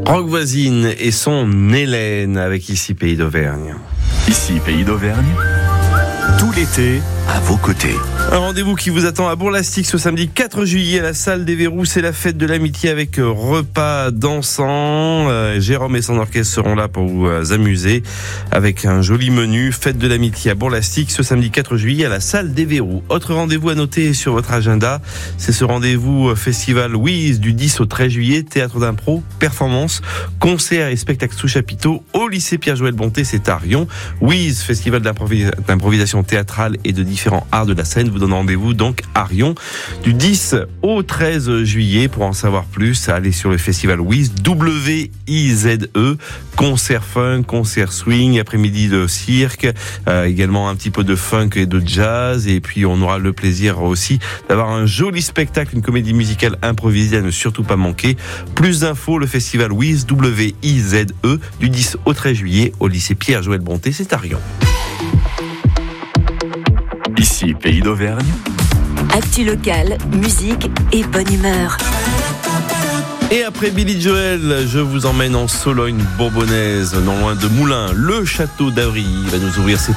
Rock Voisine et son Hélène avec Ici Pays d'Auvergne. Ici Pays d'Auvergne, tout l'été à vos côtés. Un rendez-vous qui vous attend à Bourg-Lastic ce samedi 4 juillet à la salle des Verrous. C'est la fête de l'amitié avec repas dansant. Jérôme et son orchestre seront là pour vous amuser avec un joli menu. Fête de l'amitié à Bourg-Lastic ce samedi 4 juillet à la salle des Verrous. Autre rendez-vous à noter sur votre agenda, c'est ce rendez-vous festival Wiz du 10 au 13 juillet. Théâtre d'impro, performance, concerts et spectacles sous chapiteau au lycée Pierre-Joël Bonté, c'est à Rion. Wiz, festival d'improvisation théâtrale et de différents arts de la scène, vous donne rendez-vous donc à Rion du 10 au 13 juillet. Pour en savoir plus, allez sur le festival Wiz, W-I-Z-E, concert funk, concert swing, après-midi de cirque, également un petit peu de funk et de jazz, et puis on aura le plaisir aussi d'avoir un joli spectacle, une comédie musicale improvisée à ne surtout pas manquer. Plus d'infos, le festival Wiz, W-I-Z-E, du 10 au 13 juillet au lycée Pierre-Joël Bonté, c'est à Rion. Ici Pays d'Auvergne. Actu locale, musique et bonne humeur. Et après Billy Joel, je vous emmène en Sologne bourbonnaise, non loin de Moulins. Le château d'Avry va nous ouvrir ses